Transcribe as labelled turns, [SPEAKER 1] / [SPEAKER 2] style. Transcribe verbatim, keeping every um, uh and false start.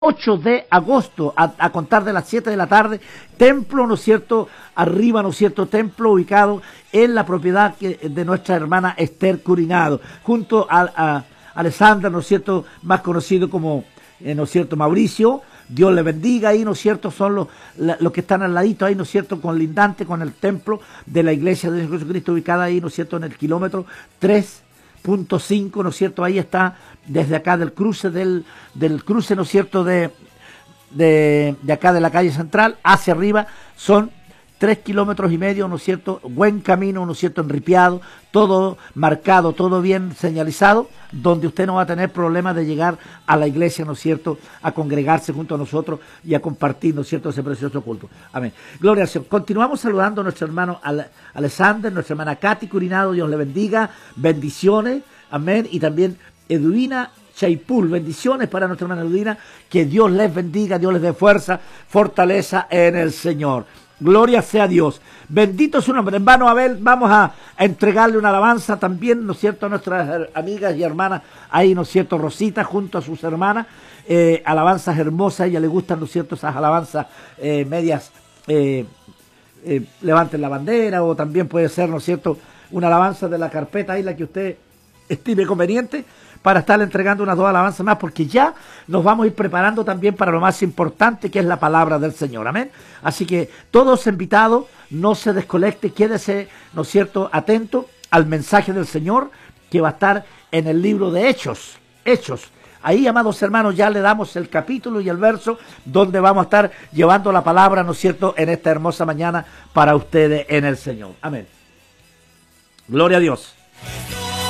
[SPEAKER 1] ocho de agosto, a, a contar de las siete de la tarde, templo, ¿no es cierto?, arriba, ¿no es cierto?, templo ubicado en la propiedad que, de nuestra hermana Esther Curinado, junto a, a Alessandra, ¿no es cierto?, más conocido como, eh, ¿no es cierto?, Mauricio. Dios le bendiga ahí, ¿no es cierto?, son los, la, los que están al ladito ahí, ¿no es cierto?, con lindante, con el templo de la iglesia de Jesucristo, ubicada ahí, ¿no es cierto?, en el kilómetro tres punto cinco, ¿no es cierto?, ahí está, desde acá del cruce, del, del cruce, ¿no es cierto?, de, de, de acá de la calle central, hacia arriba, son tres kilómetros y medio, ¿no es cierto?, buen camino, ¿no es cierto?, enripiado, todo marcado, todo bien señalizado, donde usted no va a tener problemas de llegar a la iglesia, ¿no es cierto?, a congregarse junto a nosotros y a compartir, ¿no es cierto?, ese precioso culto. Amén. Gloria al Señor. Continuamos saludando a nuestro hermano Alexander, nuestra hermana Katy Curinado, Dios le bendiga, bendiciones, amén, y también Edwina Chaipul, bendiciones para nuestra hermana Edwina, que Dios les bendiga, Dios les dé fuerza, fortaleza en el Señor. Gloria sea a Dios. Bendito su nombre. Hermano Abel, vamos a, a entregarle una alabanza también, ¿no es cierto?, a nuestras amigas y hermanas, ahí, ¿no es cierto?, Rosita, junto a sus hermanas, eh, alabanzas hermosas, a ella le gustan, ¿no es cierto?, esas alabanzas eh, medias, eh, eh, levanten la bandera, o también puede ser, ¿no es cierto?, una alabanza de la carpeta ahí, la que usted estime conveniente, para estar entregando unas dos alabanzas más, porque ya nos vamos a ir preparando también para lo más importante, que es la palabra del Señor, amén. Así que todos invitados, no se desconecte, quédese, ¿no es cierto?, atento al mensaje del Señor, que va a estar en el libro de Hechos, Hechos. Ahí, amados hermanos, ya le damos el capítulo y el verso donde vamos a estar llevando la palabra, ¿no es cierto?, en esta hermosa mañana para ustedes en el Señor. Amén. Gloria a Dios.